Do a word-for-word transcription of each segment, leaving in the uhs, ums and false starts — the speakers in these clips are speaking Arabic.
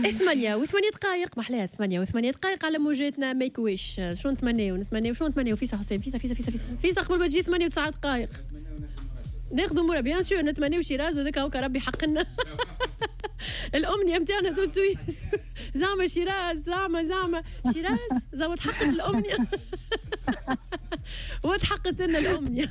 ثمانية وثمانية دقائق محلاها ثمانية وثمانية دقائق على موجاتنا ميك ويش. شنو نتمناو نتمناو شنو نتمناو فيسا حسين فيسا فيسا فيسا فيسا فيسا قبل ما تجي ثمانية وتسعة دقائق ناخذوا مورا بيان سور نتمناو شيراز وذاك هاكا ربي حق لنا الأمنية متاعنا تو سويس زعما شيراز زعما زعما شيراز زعما تحققت الأمنية وتحققت لنا الأمنية.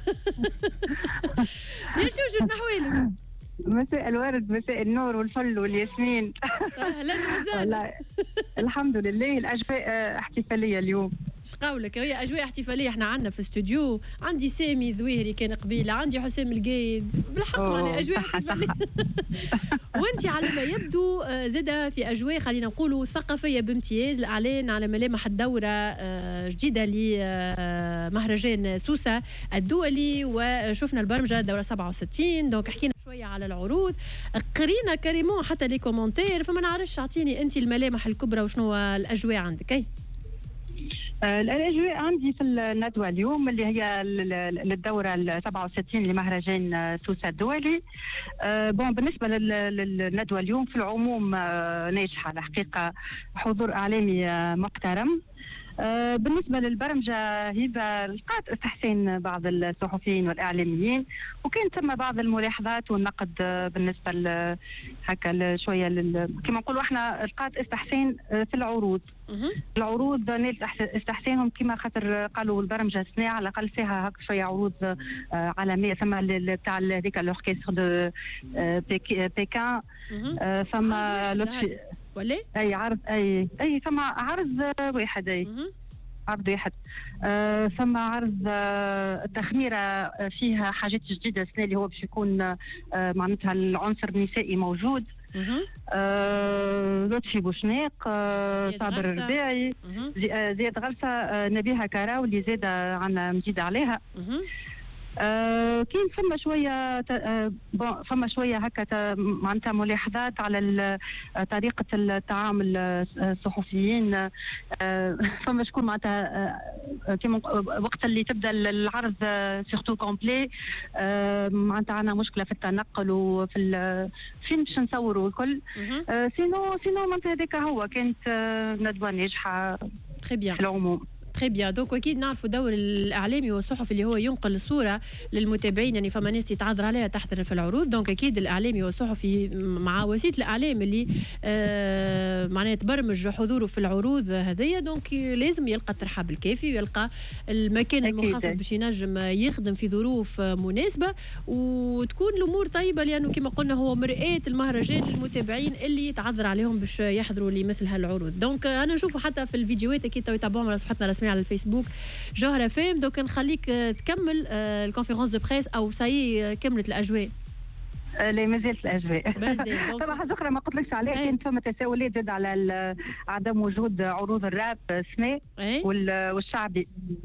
يا شو شو نحوالك؟ مساء الورد مساء النور والفل والياسمين. اهلا وسهلا. الحمد لله الاجواء احتفاليه اليوم. اش قولك هي اجواء احتفاليه احنا عندنا في الاستوديو. عندي سامي ذويهري كان قبيله عندي حسام القايد بالحق معناها اجواء احتفاليه. وانت على ما يبدو زاده في اجواء خلينا نقولوا ثقافيه بامتياز. الاعلان على ملامح الدوره جديده لمهرجان سوسه الدولي وشفنا البرمجه دوره سبعة وستين. دونك حكينا شويه على العروض قرينا كريمون حتى لي كومونتير فما نعرفش اعطيني انت الملامح الكبرى وشنو الاجواء عندك. اي آه الاجواء عندي في الندوه اليوم اللي هي للدوره ال سبعة وستين لمهرجان سوسه الدولي. آه بون بالنسبه للندوه اليوم في العموم آه ناجحه الحقيقه حضور اعلامي آه محترم. آه بالنسبة للبرمجة هبة لقات استحسان بعض الصحفيين والإعلاميين وكان ثم بعض الملاحظات والنقد آه بالنسبة هكا شوية كما نقولوا احنا لقات استحسان آه في العروض. العروض نالت استحسانهم كما خاطر قالوا البرمجة السنة على الأقل فيها هكا شوية عروض آه عالمية ثم تاع هذيك الأوركستر دو آه بيكان آه ثم لطفي ولا اي عرض اي اي ثم عرض واحد اي عرض واحد آه ثم عرض آه التخميره فيها حاجات جديده السنه اللي هو باش يكون آه معناتها العنصر النسائي موجود. آه لطفي بوشناق آه صابر الرباعي آه زياد غلسه آه نبيها كراو اللي زاد عنا مزيد عليها. آه كاين فما شويه آه فما شويه هكا معناتها ملاحظات على طريقه التعامل الصحفيين. آه فما شكون معناتها آه كيما وقت اللي تبدا العرض سيرتو كومبلي آه معناتها عندنا مشكله في التنقل وفي فين باش نصوروا الكل. آه سينو سينو معناتها هذاك هو كانت آه ندوه ناجحه في العموم. تري بيان. دونك اكيد نعرفوا دور الاعلامي والصحفي اللي هو ينقل الصوره للمتابعين. يعني فما ناس يتعذر عليها تحت في العروض. دونك اكيد الاعلامي والصحفي مع وسيله الاعلام اللي آه معناها تبرمج حضوره في العروض هذيا. دونك لازم يلقى الترحاب الكافي ويلقى المكان المخصص باش ينجم يخدم في ظروف مناسبه وتكون الامور طيبه لانه كما قلنا هو مرآة المهرجان للمتابعين اللي يتعذر عليهم باش يحضروا لمثل هالعروض. دونك انا نشوفوا حتى في الفيديوهات اكيد يتابعوهم على صفحتنا الرسميه على الفيسبوك جوهرة فام. دوك نخليك تكمل الكونفرنس دو بريس او ساي كملت الاجواء. لا مازالت الاجواء. طبعا حاجه اخرى ما قلتلكش عليها كان فما تساؤلات زاد على عدم وجود عروض الراب السنه والشعبي.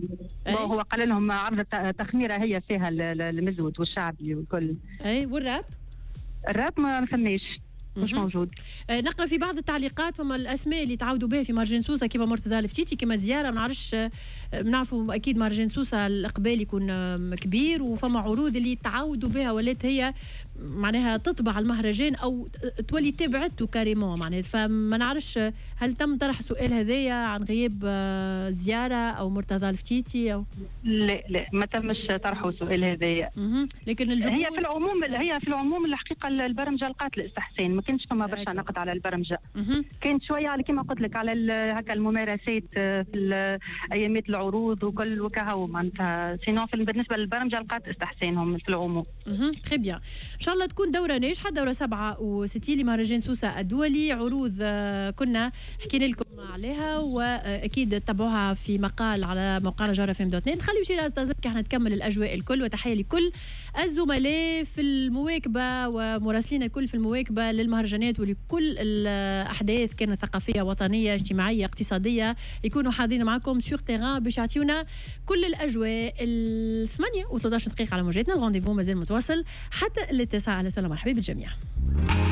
هو قال لهم عرض التخميره هي فيها المزود والشعبي والكل. اي والراب الراب ما فماش مش موجود. آه نقرا في بعض التعليقات فما الاسماء اللي تعودوا بها في مهرجان سوسه كما مرتضى الفتيتي كما زياره. ما نعرفش آه بنعرفوا اكيد مهرجان سوسه الاقبال يكون آه كبير وفما عروض اللي تعودوا بها ولات هي معناها تطبع المهرجان او تولي تبعته كاريمون معناها. فما نعرفش هل تم طرح سؤال هذايا عن غياب آه زياره او مرتضى الفتيتي او لا لا ما تمش طرحه سؤال هذايا. لكن الجمهور هي في العموم هي في العموم الحقيقه البرمجه لقات الاستحسان. ما كانش فما برشا نقد على البرمجه. كانت شويه على كما قلت لك على هكا الممارسات في ايامات العروض وكل وكهو معناتها سينو بالنسبه للبرمجه لقات استحسانهم في العموم. تري بيان. ان شاء الله تكون دوره ناجحه دوره سبعة وستين لمهرجان سوسه الدولي. عروض كنا حكينا لكم عليها واكيد تتابعوها في مقال على موقعنا جوهرة فام دوت نت. خليوا شي راس تزكي احنا نكمل الاجواء الكل. وتحيه لكل الزملاء في المواكبه ومراسلين الكل في المواكبه للمهرجانات ولكل الاحداث كانت ثقافيه وطنيه اجتماعيه اقتصاديه يكونوا حاضرين معكم سور تيران باش يعطيونا كل الاجواء. الثمانية وثلاثة عشر دقيقه على موجاتنا. الرونديفو مازال متواصل حتى التاسعة. اهلا وسهلا مرحبا بالجميع.